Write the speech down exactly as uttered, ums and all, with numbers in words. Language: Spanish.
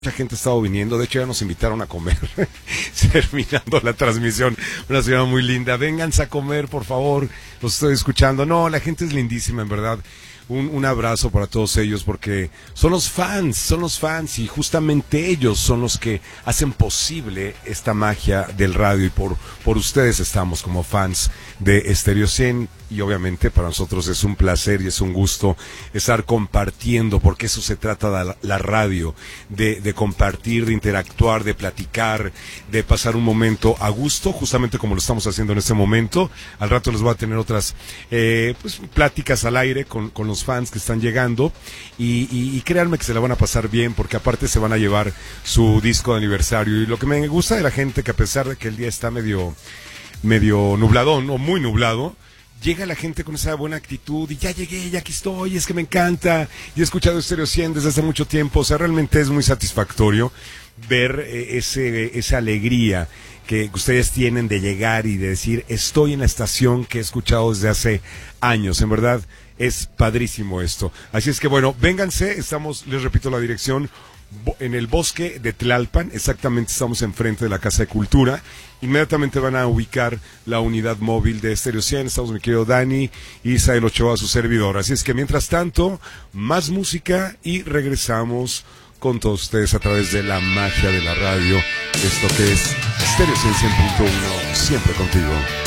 Mucha gente ha estado viniendo, de hecho ya nos invitaron a comer, terminando la transmisión, una señora muy linda, vénganse a comer por favor, los estoy escuchando. No, la gente es lindísima en verdad. Un, un abrazo para todos ellos porque son los fans, son los fans y justamente ellos son los que hacen posible esta magia del radio y por, por ustedes estamos como fans de Stereo cien y obviamente para nosotros es un placer y es un gusto estar compartiendo porque eso se trata de la, la radio, de, de compartir, de interactuar, de platicar, de pasar un momento a gusto, justamente como lo estamos haciendo en este momento. Al rato les voy a tener otras eh, pues, pláticas al aire con, con los fans que están llegando y, y, y créanme que se la van a pasar bien porque aparte se van a llevar su disco de aniversario y lo que me gusta de la gente que a pesar de que el día está medio medio nubladón o muy nublado, llega la gente con esa buena actitud y ya llegué, ya aquí estoy, es que me encanta y he escuchado Stereo cien desde hace mucho tiempo, o sea realmente es muy satisfactorio ver eh, ese esa alegría que ustedes tienen de llegar y de decir estoy en la estación que he escuchado desde hace años, en verdad es padrísimo esto. Así es que bueno, vénganse, estamos, les repito la dirección, en el bosque de Tlalpan, exactamente estamos enfrente de la Casa de Cultura, inmediatamente van a ubicar la unidad móvil de Stereo cien, estamos mi querido Dani, Isael Ochoa, su servidor. Así es que mientras tanto, más música y regresamos con todos ustedes a través de la magia de la radio, esto que es Stereo cien punto uno, siempre contigo.